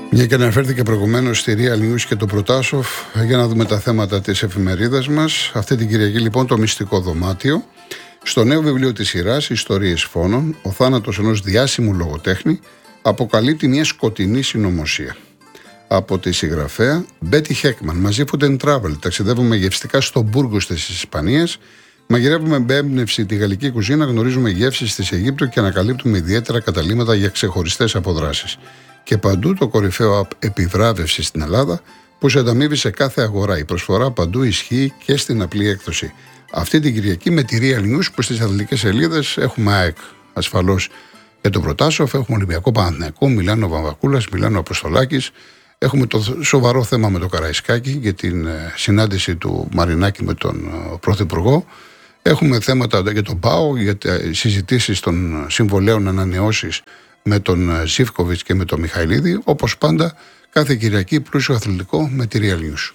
Μια και αναφέρθηκε προηγουμένως στη Real News και το Προτάσοφ, για να δούμε τα θέματα της εφημερίδας μας. Αυτή την Κυριακή, λοιπόν, το μυστικό δωμάτιο. Στο νέο βιβλίο της σειράς, Ιστορίες Φόνων, ο θάνατος ενός διάσημου λογοτέχνη αποκαλύπτει μια σκοτεινή συνωμοσία. Από τη συγγραφέα Μπέτι Χέκμαν, μαζί Food and Travel, ταξιδεύουμε γευστικά στο Μπούργος της Ισπανίας, μαγειρεύουμε με έμπνευση τη γαλλική κουζίνα, γνωρίζουμε γεύσεις της Αιγύπτου και ανακαλύπτουμε ιδιαίτερα καταλύματα για ξεχωριστές αποδράσεις. Και παντού το κορυφαίο app επιβράβευση στην Ελλάδα, που σε ανταμείβει σε κάθε αγορά. Η προσφορά παντού ισχύει και στην απλή έκδοση. Αυτή την Κυριακή με τη Real News, που στις αθλητικές σελίδες έχουμε ΑΕΚ ασφαλώς για το Προτάσοφ, έχουμε Ολυμπιακό Παναθηναϊκό, Μιλάνο Βαμβακούλας, Μιλάνο Αποστολάκης. Έχουμε το σοβαρό θέμα με το Καραϊσκάκη για την συνάντηση του Μαρινάκη με τον Πρωθυπουργό. Έχουμε θέματα για τον ΠΑΟ, για συζητήσεις των συμβολέων ανανεώσεις με τον Ζίβκοβιτς και με τον Μιχαηλίδη. Όπως πάντα, κάθε Κυριακή πλούσιο αθλητικό με τη Real News.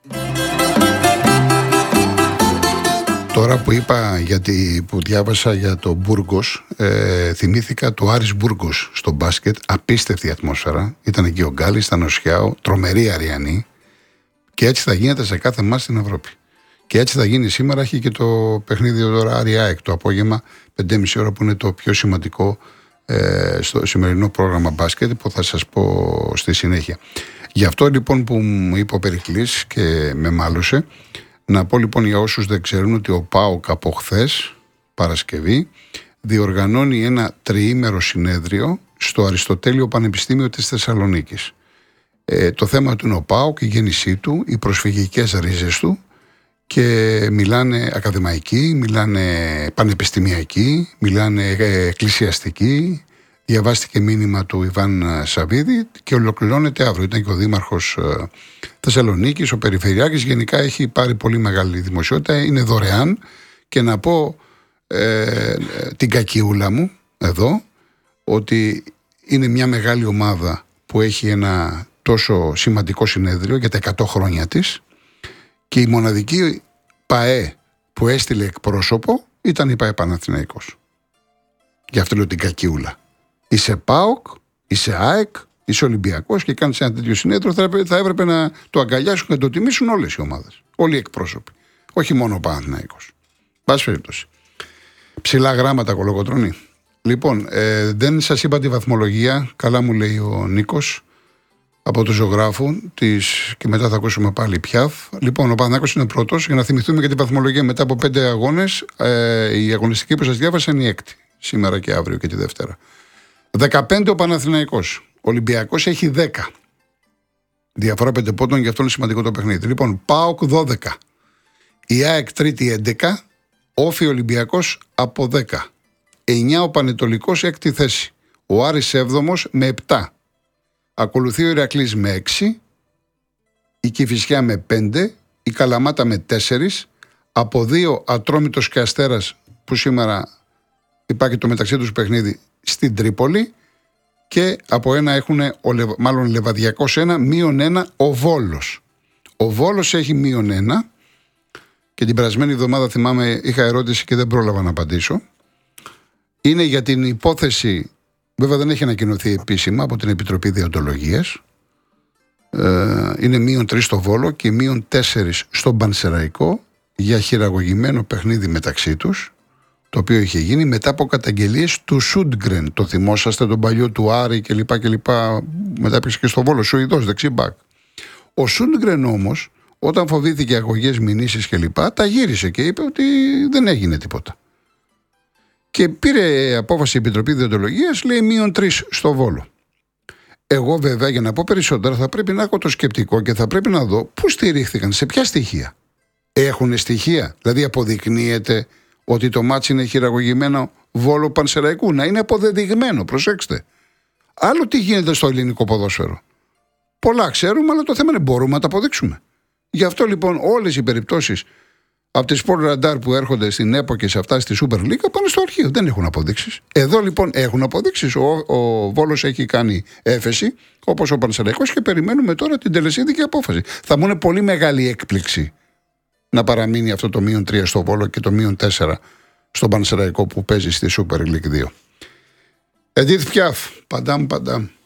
Τώρα που είπα, που διάβασα για το Μπούργος, θυμήθηκα το Άρης Μπούργος στο μπάσκετ. Απίστευτη ατμόσφαιρα. Ήταν εκεί ο Γκάλης, ήταν ο Σιάο, τρομερή Αριανή. Και έτσι θα γίνεται σε κάθε μάτς στην Ευρώπη. Και έτσι θα γίνει σήμερα. Έχει και το παιχνίδι τώρα Άρη-ΑΕΚ το απόγευμα, 5:30 ώρα, που είναι το πιο σημαντικό στο σημερινό πρόγραμμα μπάσκετ, που θα σας πω στη συνέχεια. Γι' αυτό λοιπόν που μου είπε ο Περικλής και με μάλωσε, να πω λοιπόν για όσους δεν ξέρουν ότι ο ΠΑΟΚ από χθες, Παρασκευή, διοργανώνει ένα τριήμερο συνέδριο στο Αριστοτέλειο Πανεπιστήμιο της Θεσσαλονίκης. Το θέμα του είναι ο ΠΑΟΚ, η γέννησή του, οι προσφυγικές ρίζες του, και μιλάνε ακαδημαϊκοί, μιλάνε πανεπιστημιακοί, μιλάνε εκκλησιαστικοί. Διαβάστηκε μήνυμα του Ιβάν Σαββίδη και ολοκληρώνεται αύριο. Ήταν και ο Δήμαρχος Θεσσαλονίκης, ο Περιφερειάρχης. Γενικά έχει πάρει πολύ μεγάλη δημοσιότητα. Είναι δωρεάν. Και να πω την κακιούλα μου εδώ, ότι είναι μια μεγάλη ομάδα που έχει ένα τόσο σημαντικό συνέδριο για τα 100 χρόνια της. Και η μοναδική ΠΑΕ που έστειλε εκπρόσωπο ήταν η ΠΑΕ Παναθηναϊκός. Γι' αυτό λέω την κακιούλα. Είσαι ΠΑΟΚ, είσαι ΑΕΚ, είσαι Ολυμπιακός και κάνεις ένα τέτοιο συνέδριο, θα έπρεπε να το αγκαλιάσουν και να το τιμήσουν όλες οι ομάδες. Όλοι οι εκπρόσωποι. Όχι μόνο ο Παναθηναϊκός. Πάση περιπτώσει. Ψηλά γράμματα κολοκοτρώνει. Λοιπόν, δεν σας είπα τη βαθμολογία. Καλά μου λέει ο Νίκος από το ζωγράφο και μετά θα ακούσουμε πάλι Πιάφ. Λοιπόν, ο Παναθηναϊκός είναι πρώτος. Για να θυμηθούμε και την βαθμολογία, μετά από 5 αγώνες, η αγωνιστική που σας διάβασα είναι η έκτη. Σήμερα και αύριο και τη Δευτέρα. 15 ο Παναθηναϊκός. Ο Ολυμπιακός έχει 10. Διαφορά 5 πόντων, γι' αυτό είναι σημαντικό το παιχνίδι. Λοιπόν, ΠΑΟΚ 12. Η ΑΕΚ τρίτη 11. Όφι Ολυμπιακός από 10. 9 ο Πανετολικός, έκτη θέση. Ο Άρης 7ος με 7. Ακολουθεί ο Ηρακλής με 6. Η Κηφισιά με 5. Η Καλαμάτα με 4. Από 2 Ατρόμητος και Αστέρας, που σήμερα υπάρχει το μεταξύ τους παιχνίδι στην Τρίπολη, και από 1 έχουν Λεβαδιακός 1, μείον 1 ο Βόλος. Ο Βόλος έχει μείον 1 και την περασμένη εβδομάδα, θυμάμαι, είχα ερώτηση και δεν πρόλαβα να απαντήσω. Είναι για την υπόθεση, βέβαια δεν έχει ανακοινωθεί επίσημα από την Επιτροπή Διοντολογίας. Είναι μείον 3 στο Βόλο και μείον 4 στον Πανσεραϊκό για χειραγωγημένο παιχνίδι μεταξύ τους, το οποίο είχε γίνει μετά από καταγγελίες του Σούντγκρεν. Το θυμόσαστε, τον παλιό του Άρη κλπ. Μετά έπαιξε και στο Βόλο, Σουηδός, δεξί μπακ. Ο Σούντγκρεν όμως, όταν φοβήθηκε αγωγές, μηνύσεις κλπ., τα γύρισε και είπε ότι δεν έγινε τίποτα. Και πήρε απόφαση η Επιτροπή Διοντολογίας, λέει μείον 3 στο Βόλο. Εγώ βέβαια, για να πω περισσότερα, θα πρέπει να έχω το σκεπτικό και θα πρέπει να δω πού στηρίχθηκαν, σε ποια στοιχεία. Έχουν στοιχεία, δηλαδή αποδεικνύεται ότι το μάτς είναι χειραγωγημένο Βόλο Πανσεραϊκού. Να είναι αποδεδειγμένο, προσέξτε. Άλλο τι γίνεται στο ελληνικό ποδόσφαιρο. Πολλά ξέρουμε, αλλά το θέμα είναι μπορούμε να τα αποδείξουμε. Γι' αυτό λοιπόν όλες οι περιπτώσεις από τη Sport Radar που έρχονται στην ΕΠΟ και σε αυτά στη Super League πάνε στο αρχείο. Δεν έχουν αποδείξεις. Εδώ λοιπόν έχουν αποδείξεις. Ο Βόλος έχει κάνει έφεση, όπως ο Πανσεραϊκός, και περιμένουμε τώρα την τελεσίδικη απόφαση. Θα μου είναι πολύ μεγάλη έκπληξη να παραμείνει αυτό το μείον 3 στο Βόλο και το μείον 4 στον Πανσεραϊκό που παίζει στη Super League 2. Edith Piaf, παντάμ.